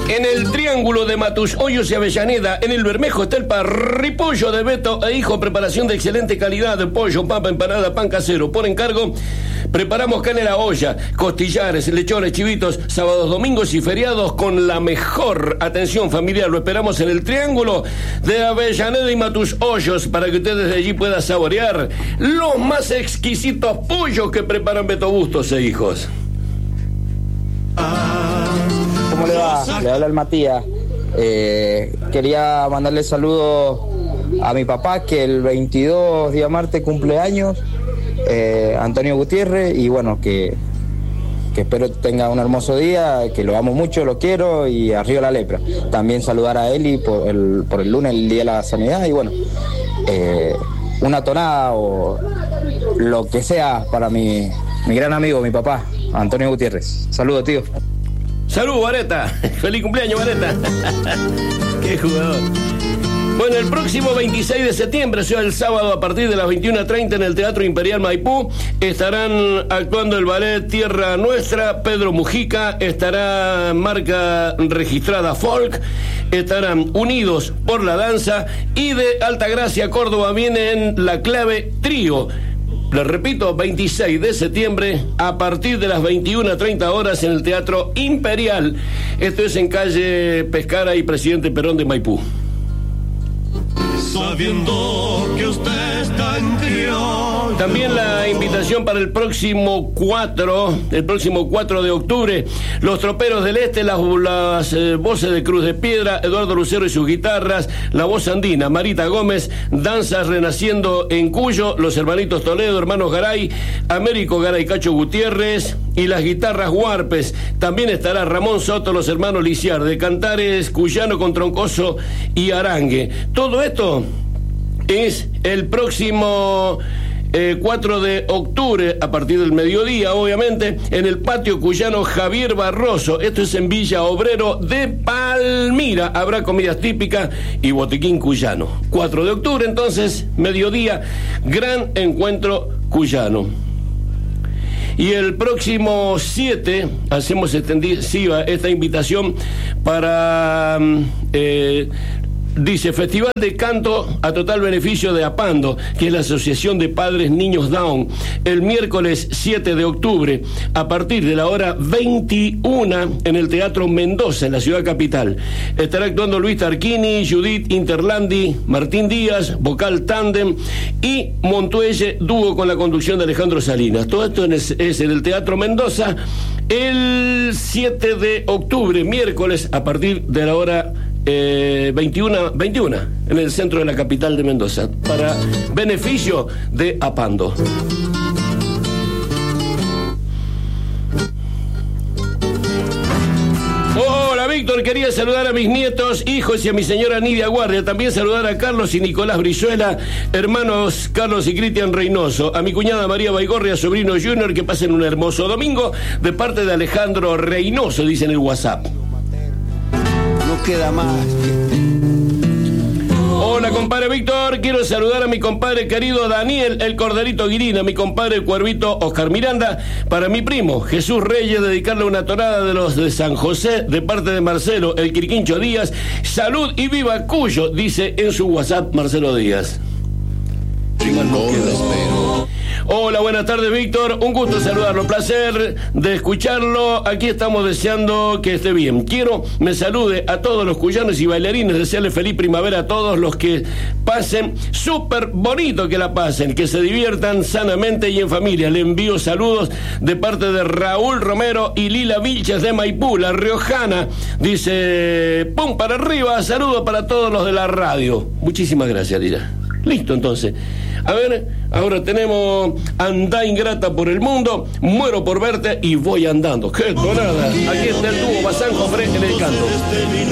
En el triángulo de Matus, Hoyos y Avellaneda, en el Bermejo está el parripollo de Beto e Hijo, preparación de excelente calidad de pollo, papa, empanada, pan casero. Por encargo, preparamos carne a la olla, costillares, lechones, chivitos, sábados, domingos y feriados con la mejor atención familiar. Lo esperamos en el triángulo de Avellaneda y Matus Hoyos para que usted desde allí pueda saborear los más exquisitos pollos que preparan Beto Bustos e Hijos. ¿Cómo le va? Le habla el Matías. Quería mandarle saludos a mi papá, que el 22 día martes cumpleaños, Antonio Gutiérrez, y bueno, que espero tenga un hermoso día, que lo amo mucho, lo quiero, y arriba la lepra. También saludar a Eli por el lunes, el Día de la Sanidad, y bueno, una tonada o lo que sea para mi gran amigo, mi papá, Antonio Gutiérrez. Saludos, tío. Salud, Vareta. Feliz cumpleaños, Vareta. Qué jugador. Bueno, el próximo 26 de septiembre, o sea, el sábado a partir de las 21:30 en el Teatro Imperial Maipú, estarán actuando el ballet Tierra Nuestra, Pedro Mujica, estará Marca Registrada Folk, estarán Unidos por la Danza, y de Altagracia, Córdoba, vienen La Clave Trío. Les repito, 26 de septiembre a partir de las 21:30 horas en el Teatro Imperial. Esto es en calle Pescara y Presidente Perón de Maipú. Sabiendo que usted está en criollo. También la invitación para el próximo 4 de octubre, Los Troperos del Este, las voces de Cruz de Piedra, Eduardo Lucero y sus guitarras, la voz andina, Marita Gómez, Danzas Renaciendo en Cuyo, los hermanitos Toledo, hermanos Garay, Américo Garay, Cacho Gutiérrez, y las guitarras Huarpes. También estará Ramón Soto, los hermanos Lisiar, de cantares cuyano con troncoso y arangue. Todo esto es el próximo 4 de octubre, a partir del mediodía, obviamente, en el patio cuyano Javier Barroso. Esto es en Villa Obrero de Palmira. Habrá comidas típicas y botiquín cuyano. 4 de octubre, entonces, mediodía, gran encuentro cuyano. Y el próximo 7 hacemos extensiva esta invitación para dice, Festival de Canto a total beneficio de APANDO, que es la Asociación de Padres Niños Down, el miércoles 7 de octubre, a partir de la hora 21 en el Teatro Mendoza, en la ciudad capital. Estará actuando Luis Tarquini, Judith Interlandi, Martín Díaz, vocal tándem, y Montuelle, dúo con la conducción de Alejandro Salinas. Todo esto es en el Teatro Mendoza, el 7 de octubre, miércoles, a partir de la hora 21 en el centro de la capital de Mendoza, para beneficio de APANDO. Hola Víctor, quería saludar a mis nietos, hijos y a mi señora Nidia Guardia. También saludar a Carlos y Nicolás Brizuela, hermanos Carlos y Cristian Reynoso, a mi cuñada María Baigorria, sobrino Junior, que pasen un hermoso domingo, de parte de Alejandro Reynoso, dice en el WhatsApp. No queda más. Hola compadre Víctor, quiero saludar a mi compadre querido Daniel el Corderito Guirina, a mi compadre el Cuervito Oscar Miranda, para mi primo Jesús Reyes, dedicarle una tonada de los de San José, de parte de Marcelo el Quirquincho Díaz. Salud y viva Cuyo, dice en su WhatsApp Marcelo Díaz. Hola, buenas tardes Víctor, un gusto saludarlo, placer de escucharlo, aquí estamos deseando que esté bien. Quiero me salude a todos los cuyanos y bailarines, desearle feliz primavera a todos los que pasen, súper bonito que la pasen, que se diviertan sanamente y en familia. Le envío saludos de parte de Raúl Romero y Lila Vilches de Maipú, la riojana, dice, pum para arriba, saludos para todos los de la radio. Muchísimas gracias, Lila. Listo, entonces. A ver, ahora tenemos Andá ingrata por el mundo, muero por verte y voy andando. ¡Qué tonada! Aquí está el dúo Bazán Jofré en el canto.